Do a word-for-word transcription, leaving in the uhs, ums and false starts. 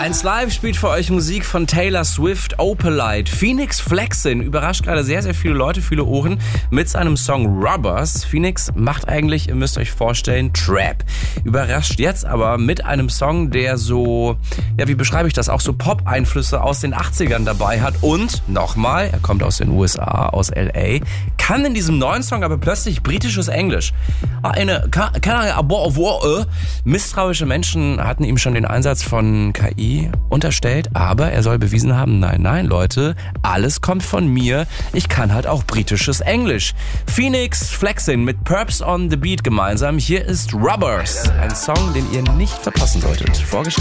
eins Live spielt für euch Musik von Taylor Swift, Opalite. Phoenix Flexin überrascht gerade sehr, sehr viele Leute, viele Ohren mit seinem Song Rubbers. Phoenix macht eigentlich, ihr müsst euch vorstellen, Trap. Überrascht jetzt aber mit einem Song, der so, ja, wie beschreibe ich das, auch so Pop-Einflüsse aus den achtzigern dabei hat. Und, nochmal, er kommt aus den U S A, aus L A, kann in diesem neuen Song aber plötzlich britisches Englisch. Eine, kann, kann er, misstrauische Menschen hatten ihm schon den Einsatz von K I unterstellt, aber er soll bewiesen haben, nein, nein, Leute, alles kommt von mir, ich kann halt auch britisches Englisch. Phoenix Flexin mit Perps on the Beat gemeinsam, hier ist Rubbers, ein Song, den ihr nicht verpassen solltet. Vorgestellt